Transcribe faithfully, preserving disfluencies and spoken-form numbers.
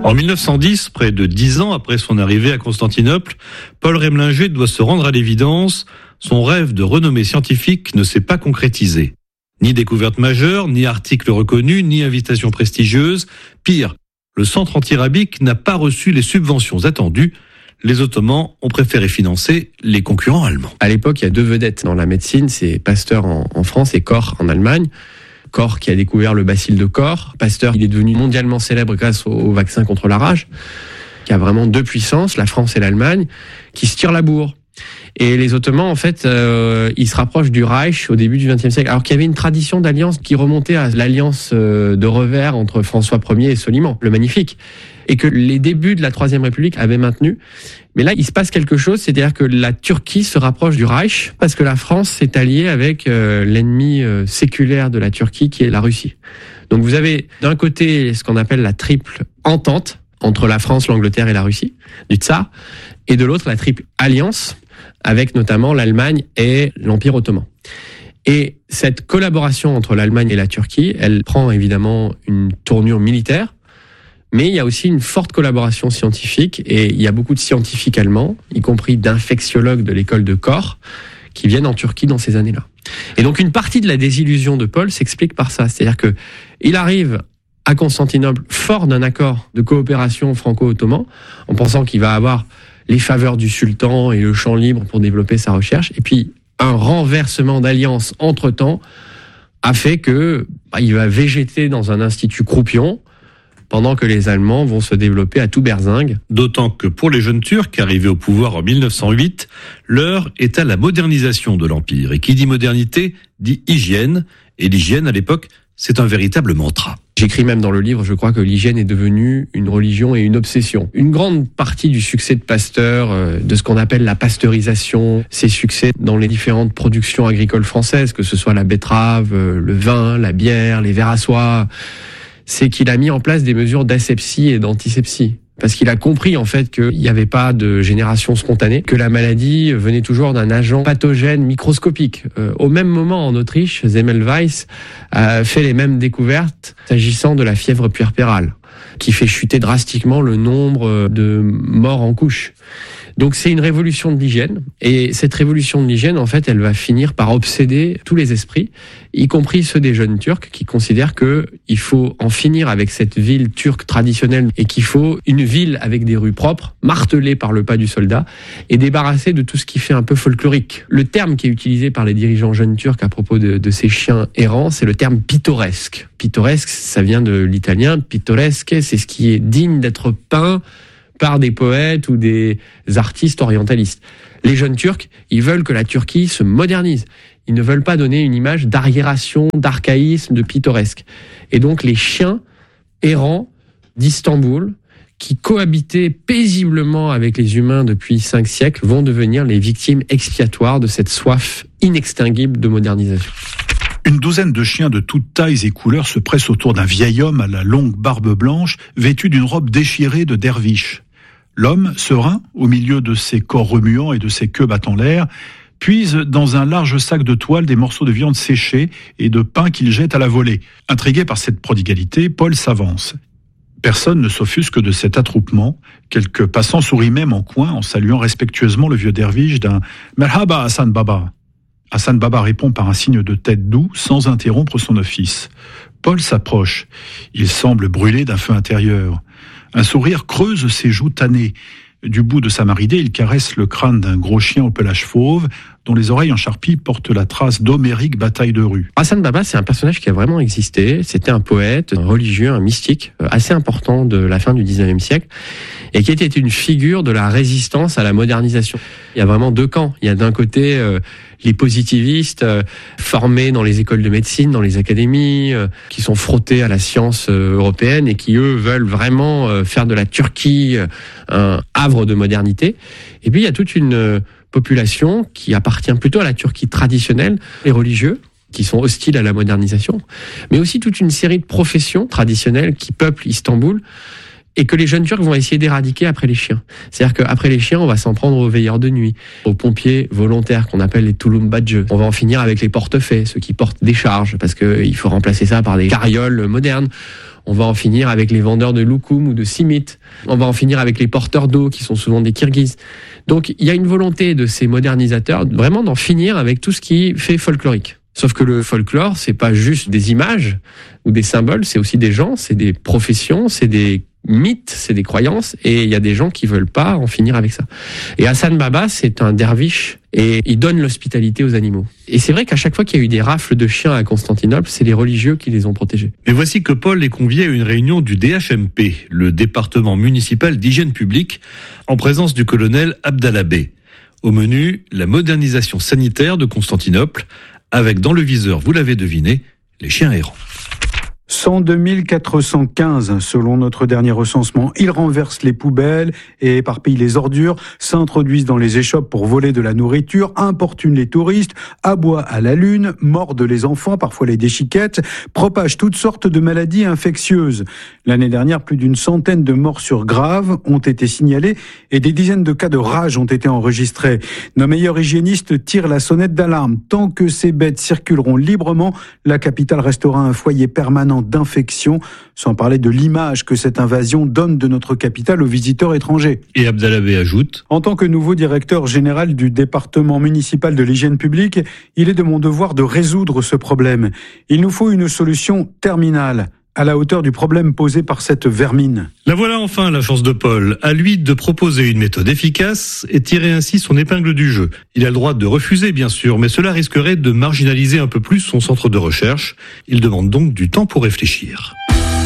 En mille neuf cent dix, près de dix ans après son arrivée à Constantinople, Paul Rémlinger doit se rendre à l'évidence, son rêve de renommée scientifique ne s'est pas concrétisé. Ni découverte majeure, ni article reconnu, ni invitation prestigieuse. Pire, le centre antirabique n'a pas reçu les subventions attendues. Les Ottomans ont préféré financer les concurrents allemands. À l'époque, il y a deux vedettes dans la médecine, c'est Pasteur en, en France et Koch en Allemagne. Koch qui a découvert le bacille de Koch. Pasteur, il est devenu mondialement célèbre grâce au, au vaccin contre la rage, qui a vraiment deux puissances, la France et l'Allemagne, qui se tirent la bourre. Et les Ottomans, en fait, euh, ils se rapprochent du Reich au début du vingtième siècle, alors qu'il y avait une tradition d'alliance qui remontait à l'alliance de revers entre François Ier et Soliman, le Magnifique, et que les débuts de la Troisième République avaient maintenu. Mais là, il se passe quelque chose, c'est-à-dire que la Turquie se rapproche du Reich, parce que la France s'est alliée avec euh, l'ennemi euh, séculaire de la Turquie, qui est la Russie. Donc vous avez d'un côté ce qu'on appelle la triple entente, entre la France, l'Angleterre et la Russie, du Tsar, et de l'autre la triple alliance, avec notamment l'Allemagne et l'Empire ottoman. Et cette collaboration entre l'Allemagne et la Turquie, elle prend évidemment une tournure militaire, mais il y a aussi une forte collaboration scientifique, et il y a beaucoup de scientifiques allemands, y compris d'infectiologues de l'école de Koch, qui viennent en Turquie dans ces années-là. Et donc une partie de la désillusion de Paul s'explique par ça, c'est-à-dire que il arrive à Constantinople fort d'un accord de coopération franco-ottoman, en pensant qu'il va avoir les faveurs du sultan et le champ libre pour développer sa recherche. Et puis, un renversement d'alliance entre-temps a fait que bah, il va végéter dans un institut croupion pendant que les Allemands vont se développer à tout berzingue. D'autant que pour les jeunes Turcs arrivés au pouvoir en mille neuf cent huit, l'heure est à la modernisation de l'Empire. Et qui dit modernité, dit hygiène. Et l'hygiène, à l'époque, c'est un véritable mantra. J'écris même dans le livre, je crois que l'hygiène est devenue une religion et une obsession. Une grande partie du succès de Pasteur, de ce qu'on appelle la pasteurisation, ses succès dans les différentes productions agricoles françaises, que ce soit la betterave, le vin, la bière, les verres à soie, c'est qu'il a mis en place des mesures d'asepsie et d'antisepsie. Parce qu'il a compris en fait qu'il n'y avait pas de génération spontanée, que la maladie venait toujours d'un agent pathogène microscopique. Euh, au même moment en Autriche, Semmelweis a fait les mêmes découvertes s'agissant de la fièvre puerpérale, qui fait chuter drastiquement le nombre de morts en couche. Donc c'est une révolution de l'hygiène, et cette révolution de l'hygiène, en fait, elle va finir par obséder tous les esprits, y compris ceux des jeunes Turcs qui considèrent que il faut en finir avec cette ville turque traditionnelle et qu'il faut une ville avec des rues propres, martelée par le pas du soldat, et débarrassée de tout ce qui fait un peu folklorique. Le terme qui est utilisé par les dirigeants jeunes turcs à propos de, de ces chiens errants, c'est le terme pittoresque. Pittoresque, ça vient de l'italien, pittoresque, c'est ce qui est digne d'être peint par des poètes ou des artistes orientalistes. Les jeunes Turcs, ils veulent que la Turquie se modernise. Ils ne veulent pas donner une image d'arriération, d'archaïsme, de pittoresque. Et donc les chiens errants d'Istanbul, qui cohabitaient paisiblement avec les humains depuis cinq siècles, vont devenir les victimes expiatoires de cette soif inextinguible de modernisation. Une douzaine de chiens de toutes tailles et couleurs se pressent autour d'un vieil homme à la longue barbe blanche, vêtu d'une robe déchirée de derviche. L'homme, serein, au milieu de ses corps remuants et de ses queues battant l'air, puise dans un large sac de toile des morceaux de viande séchée et de pain qu'il jette à la volée. Intrigué par cette prodigalité, Paul s'avance. Personne ne s'offusque de cet attroupement. Quelques passants sourient même en coin en saluant respectueusement le vieux derviche d'un « Merhaba Hassan Baba ». Hassan Baba répond par un signe de tête doux, sans interrompre son office. Paul s'approche. Il semble brûler d'un feu intérieur. Un sourire creuse ses joues tannées. Du bout de sa maridée, il caresse le crâne d'un gros chien au pelage fauve, dont les oreilles en charpie portent la trace d'homérique bataille de rue. Hassan Baba, c'est un personnage qui a vraiment existé. C'était un poète, un religieux, un mystique, assez important de la fin du dix-neuvième siècle, et qui était une figure de la résistance à la modernisation. Il y a vraiment deux camps. Il y a d'un côté euh, les positivistes euh, formés dans les écoles de médecine, dans les académies, euh, qui sont frottés à la science euh, européenne et qui, eux, veulent vraiment euh, faire de la Turquie euh, un havre de modernité. Et puis, il y a toute une euh, population qui appartient plutôt à la Turquie traditionnelle, les religieux, qui sont hostiles à la modernisation, mais aussi toute une série de professions traditionnelles qui peuplent Istanbul, et que les jeunes Turcs vont essayer d'éradiquer après les chiens. C'est-à-dire qu'après les chiens, on va s'en prendre aux veilleurs de nuit, aux pompiers volontaires qu'on appelle les Tulum Badge. On va en finir avec les portefaix, ceux qui portent des charges, parce qu'il faut remplacer ça par des carrioles modernes. On va en finir avec les vendeurs de loukoum ou de simit. On va en finir avec les porteurs d'eau qui sont souvent des Kirghizes. Donc il y a une volonté de ces modernisateurs vraiment d'en finir avec tout ce qui fait folklorique. Sauf que le folklore, c'est pas juste des images ou des symboles, c'est aussi des gens, c'est des professions, c'est des mythes, c'est des croyances, et il y a des gens qui veulent pas en finir avec ça. Et Hassan Baba, c'est un derviche, et il donne l'hospitalité aux animaux. Et c'est vrai qu'à chaque fois qu'il y a eu des rafles de chiens à Constantinople, c'est les religieux qui les ont protégés. Mais voici que Paul est convié à une réunion du D H M P, le département municipal d'hygiène publique, en présence du colonel Abdallah Bey. Au menu, la modernisation sanitaire de Constantinople, avec dans le viseur, vous l'avez deviné, les chiens errants. cent deux mille quatre cent quinze selon notre dernier recensement. Ils renversent les poubelles et éparpillent les ordures, s'introduisent dans les échoppes pour voler de la nourriture, importunent les touristes, aboient à la lune, mordent les enfants, parfois les déchiquettent, propagent toutes sortes de maladies infectieuses. L'année dernière, plus d'une centaine de morsures graves ont été signalées et des dizaines de cas de rage ont été enregistrés. Nos meilleurs hygiénistes tirent la sonnette d'alarme. Tant que ces bêtes circuleront librement, la capitale restera un foyer permanent d'infection, sans parler de l'image que cette invasion donne de notre capitale aux visiteurs étrangers. Et Abdallah Bey ajoute: en tant que nouveau directeur général du département municipal de l'hygiène publique, il est de mon devoir de résoudre ce problème. Il nous faut une solution terminale, à la hauteur du problème posé par cette vermine. La voilà enfin, la chance de Paul. À lui de proposer une méthode efficace et tirer ainsi son épingle du jeu. Il a le droit de refuser, bien sûr, mais cela risquerait de marginaliser un peu plus son centre de recherche. Il demande donc du temps pour réfléchir.